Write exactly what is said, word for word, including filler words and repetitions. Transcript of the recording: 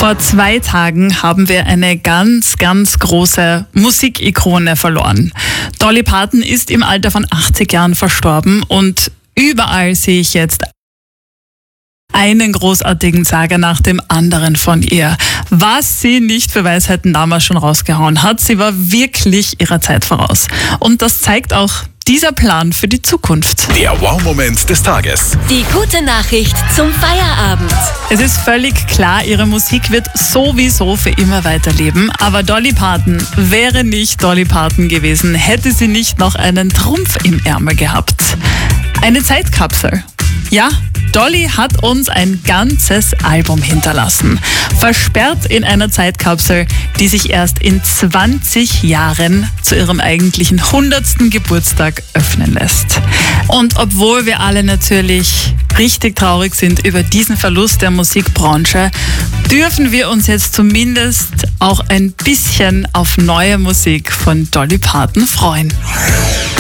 Vor zwei Tagen haben wir eine ganz, ganz große Musikikone verloren. Dolly Parton ist im Alter von achtzig Jahren verstorben und überall sehe ich jetzt einen großartigen Saga nach dem anderen von ihr. Was sie nicht für Weisheiten damals schon rausgehauen hat, sie war wirklich ihrer Zeit voraus. Und das zeigt auch dieser Plan für die Zukunft. Der Wow-Moment des Tages. Die gute Nachricht zum Feierabend. Es ist völlig klar, ihre Musik wird sowieso für immer weiterleben. Aber Dolly Parton wäre nicht Dolly Parton gewesen, hätte sie nicht noch einen Trumpf im Ärmel gehabt. Eine Zeitkapsel. Ja, Dolly hat uns ein ganzes Album hinterlassen. Versperrt in einer Zeitkapsel, die sich erst in zwanzig Jahren zu ihrem eigentlichen hundertsten Geburtstag öffnen lässt. Und obwohl wir alle natürlich richtig traurig sind über diesen Verlust der Musikbranche, dürfen wir uns jetzt zumindest auch ein bisschen auf neue Musik von Dolly Parton freuen.